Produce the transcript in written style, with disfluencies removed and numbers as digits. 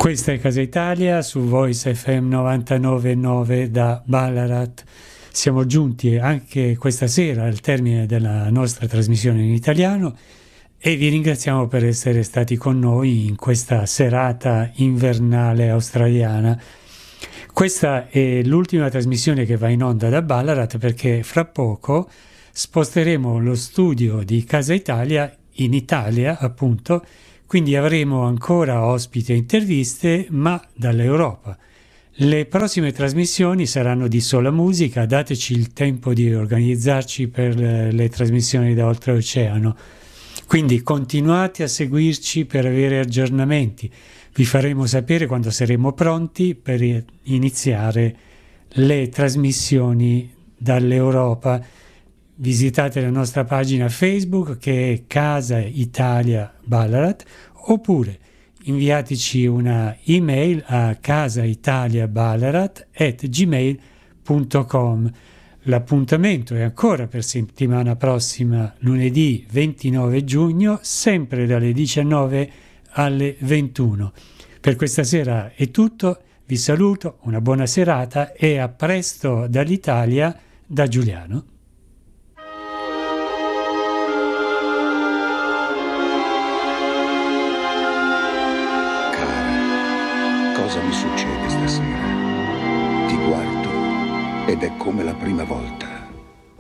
Questa è Casa Italia su Voice FM 99.9 da Ballarat. Siamo giunti anche questa sera al termine della nostra trasmissione in italiano e vi ringraziamo per essere stati con noi in questa serata invernale australiana. Questa è l'ultima trasmissione che va in onda da Ballarat, perché fra poco sposteremo lo studio di Casa Italia in Italia, appunto. Quindi avremo ancora ospiti e interviste, ma dall'Europa. Le prossime trasmissioni saranno di sola musica, dateci il tempo di organizzarci per le trasmissioni da oltreoceano. Quindi continuate a seguirci per avere aggiornamenti. Vi faremo sapere quando saremo pronti per iniziare le trasmissioni dall'Europa. Visitate la nostra pagina Facebook, che è Casa Italia Ballarat, oppure inviateci una email a casaitaliaballarat@gmail.com. L'appuntamento è ancora per settimana prossima, lunedì 29 giugno, sempre dalle 19 alle 21. Per questa sera è tutto, vi saluto, una buona serata e a presto dall'Italia, da Giuliano. Cosa mi succede stasera? Ti guardo ed è come la prima volta.